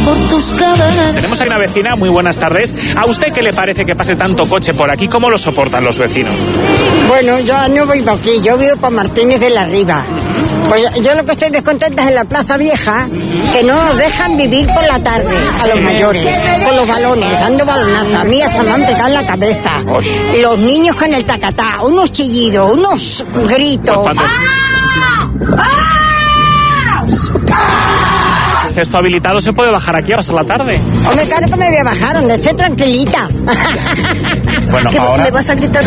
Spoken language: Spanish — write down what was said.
Tenemos ahí una vecina, muy buenas tardes. ¿A usted qué le parece que pase tanto coche por aquí? ¿Cómo lo soportan los vecinos? Bueno, yo no vivo aquí, yo vivo por Martínez de la Riva. Pues yo lo que estoy descontenta es en la Plaza Vieja, que no nos dejan vivir por la tarde a los mayores, con los balones, dando balonazos. A mí hasta me han pegado en la cabeza. Y los niños con el tacatá, unos chillidos, unos gritos. Esto habilitado, ¿se puede bajar aquí a pasar la tarde? Hombre, claro que me voy a bajar, donde esté tranquilita. Bueno, ahora... ¿Le vas a gritar